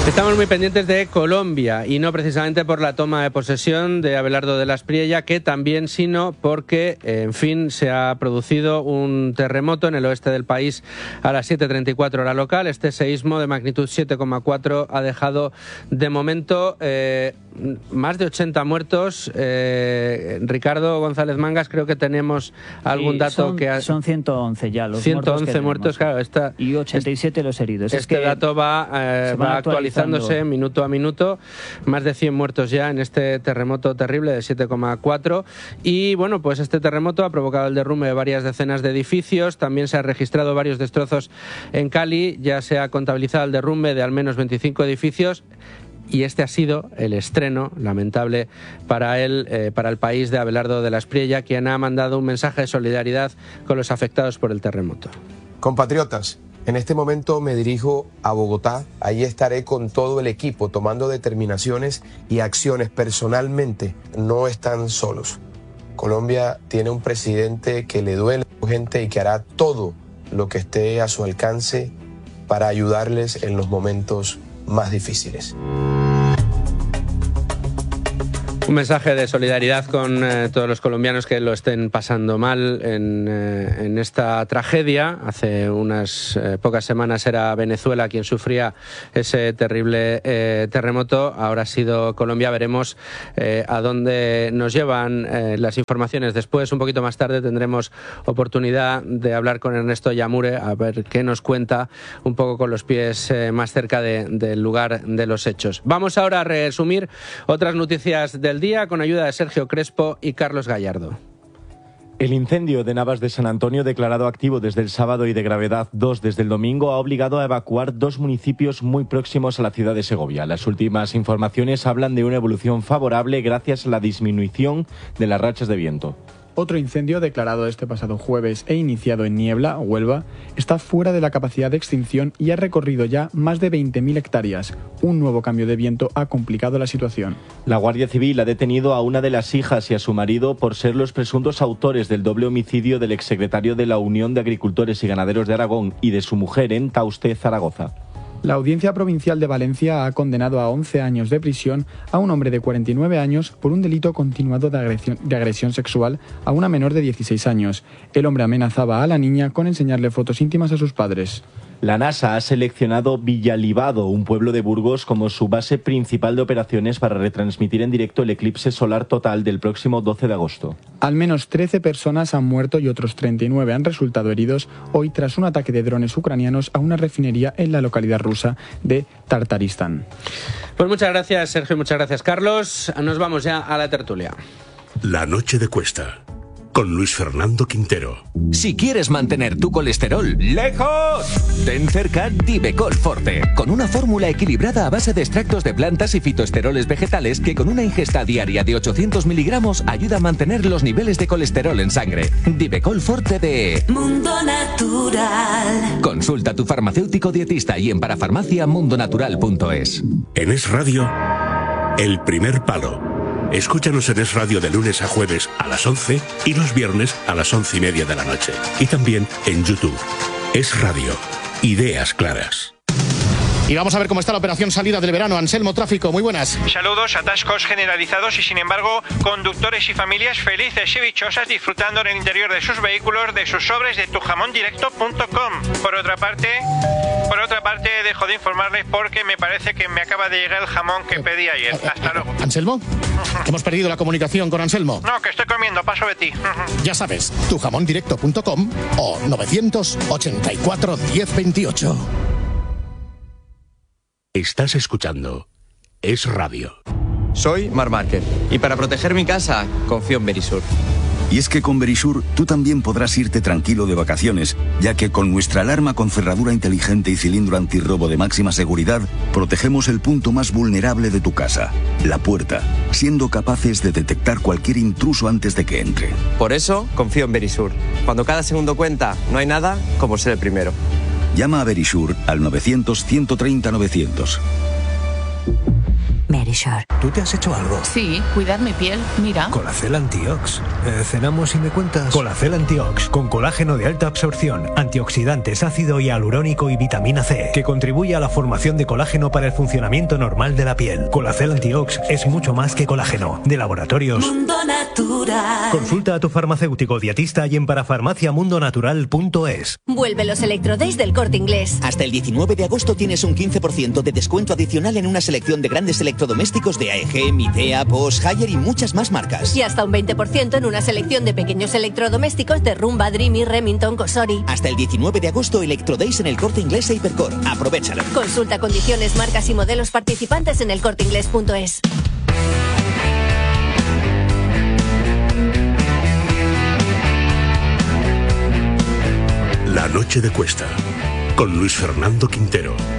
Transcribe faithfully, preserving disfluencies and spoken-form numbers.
Estamos muy pendientes de Colombia y no precisamente por la toma de posesión de Abelardo de la Espriella, que también, sino porque, en fin, se ha producido un terremoto en el oeste del país a las siete treinta y cuatro hora local. Este seísmo de magnitud siete coma cuatro ha dejado de momento eh, más de ochenta muertos. Eh, Ricardo González Mangas, creo que tenemos algún sí, dato son, que ha... son ciento once ya los ciento once muertos, que muertos, claro. Esta, y ochenta y siete los heridos. Este es que dato va, eh, va actualizándose minuto a minuto. Más de cien muertos ya en este terremoto terrible de siete coma cuatro. Y bueno, pues este terremoto ha provocado el derrumbe de varias decenas de edificios. También se han registrado varios destrozos en Cali. Ya se ha contabilizado el derrumbe de al menos veinticinco edificios. Y este ha sido el estreno lamentable para él, eh, para el país, de Abelardo de la Espriella, quien ha mandado un mensaje de solidaridad con los afectados por el terremoto. Compatriotas, en este momento me dirijo a Bogotá. Allí estaré con todo el equipo tomando determinaciones y acciones. Personalmente no están solos. Colombia tiene un presidente que le duele a la gente y que hará todo lo que esté a su alcance para ayudarles en los momentos más difíciles. Un mensaje de solidaridad con eh, todos los colombianos que lo estén pasando mal en, eh, en esta tragedia. Hace unas eh, pocas semanas era Venezuela quien sufría ese terrible eh, terremoto. Ahora ha sido Colombia. Veremos eh, a dónde nos llevan eh, las informaciones. Después, un poquito más tarde, tendremos oportunidad de hablar con Ernesto Yamure, a ver qué nos cuenta, un poco con los pies eh, más cerca de, del lugar de los hechos. Vamos ahora a resumir otras noticias del día con ayuda de Sergio Crespo y Carlos Gallardo. El incendio de Navas de San Antonio, declarado activo desde el sábado y de gravedad dos desde el domingo, ha obligado a evacuar dos municipios muy próximos a la ciudad de Segovia. Las últimas informaciones hablan de una evolución favorable gracias a la disminución de las rachas de viento. Otro incendio declarado este pasado jueves e iniciado en Niebla, Huelva, está fuera de la capacidad de extinción y ha recorrido ya más de veinte mil hectáreas. Un nuevo cambio de viento ha complicado la situación. La Guardia Civil ha detenido a una de las hijas y a su marido por ser los presuntos autores del doble homicidio del exsecretario de la Unión de Agricultores y Ganaderos de Aragón y de su mujer en Tauste, Zaragoza. La Audiencia Provincial de Valencia ha condenado a once años de prisión a un hombre de cuarenta y nueve años por un delito continuado de agresión, de agresión sexual a una menor de dieciséis años. El hombre amenazaba a la niña con enseñarle fotos íntimas a sus padres. La NASA ha seleccionado Villalibado, un pueblo de Burgos, como su base principal de operaciones para retransmitir en directo el eclipse solar total del próximo doce de agosto. Al menos trece personas han muerto y otros treinta y nueve han resultado heridos hoy tras un ataque de drones ucranianos a una refinería en la localidad rusa de Tartaristán. Pues muchas gracias, Sergio, muchas gracias, Carlos. Nos vamos ya a la tertulia. La noche de Cuesta, con Luis Fernando Quintero. Si quieres mantener tu colesterol lejos, ten cerca Divecol Forte, con una fórmula equilibrada a base de extractos de plantas y fitoesteroles vegetales que con una ingesta diaria de ochocientos miligramos ayuda a mantener los niveles de colesterol en sangre. Divecol Forte de Mundo Natural. Consulta a tu farmacéutico dietista y en parafarmacia mundonatural punto es. En Es Radio, El Primer Palo. Escúchanos en Es Radio de lunes a jueves a las once y los viernes a las once y media de la noche. Y también en YouTube. Es Radio. Ideas claras. Y vamos a ver cómo está la operación salida del verano. Anselmo Tráfico, muy buenas. Saludos, atascos generalizados y sin embargo conductores y familias felices y dichosas disfrutando en el interior de sus vehículos de sus sobres de tu jamón directo punto com. Por otra parte, por otra parte dejo de informarles porque me parece que me acaba de llegar el jamón que pedí ayer. Hasta luego. ¿Anselmo? Hemos perdido la comunicación con Anselmo. No, que estoy comiendo, paso de ti. Ya sabes, tu jamón directo punto com o novecientos ochenta y cuatro diez veintiocho. Estás escuchando Es Radio. Soy Mar Márquez y para proteger mi casa confío en Verisur. Y es que con Verisur tú también podrás irte tranquilo de vacaciones, ya que con nuestra alarma con cerradura inteligente y cilindro antirrobo de máxima seguridad, protegemos el punto más vulnerable de tu casa, la puerta, siendo capaces de detectar cualquier intruso antes de que entre. Por eso confío en Verisur. Cuando cada segundo cuenta, no hay nada como ser el primero. Llama a Verisur al novecientos, ciento treinta, novecientos. Verisur. Verisure. ¿Tú te has hecho algo? Sí, cuidar mi piel, mira. Colacel Antiox. Eh, ¿Cenamos y me cuentas? Colacel Antiox, con colágeno de alta absorción, antioxidantes, ácido hialurónico y vitamina C, que contribuye a la formación de colágeno para el funcionamiento normal de la piel. Colacel Antiox es mucho más que colágeno. De Laboratorios Mundo Natural. Consulta a tu farmacéutico dietista y en parafarmacia mundo natural punto es. Vuelve los Electrodays del Corte Inglés. Hasta el diecinueve de agosto tienes un quince por ciento de descuento adicional en una selección de grandes electrodomésticos de A E G, Midea, Bosch, Haier y muchas más marcas. Y hasta un veinte por ciento en una selección de pequeños electrodomésticos de Rumba, Dreamy, Remington, Cosori. Hasta el diecinueve de agosto, Electrodays en el Corte Inglés e Hipercor. Aprovéchalo. Consulta condiciones, marcas y modelos participantes en el corte inglés punto es. La noche de Cuesta, con Luis Fernando Quintero.